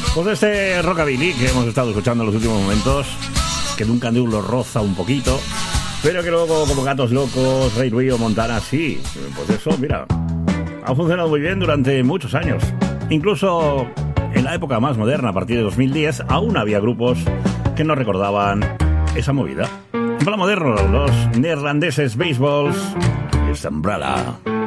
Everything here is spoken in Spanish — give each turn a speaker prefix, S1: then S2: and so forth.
S1: Pues este rockabilly que hemos estado escuchando en los últimos momentos, que Duncan Du lo roza un poquito, pero que luego como Gatos Locos, Ray Rio, Montana, sí, pues eso, mira, ha funcionado muy bien durante muchos años. Incluso en la época más moderna, a partir de 2010, aún había grupos que no recordaban esa movida. En plan moderno, los neerlandeses Baseballs y esta Umbrella.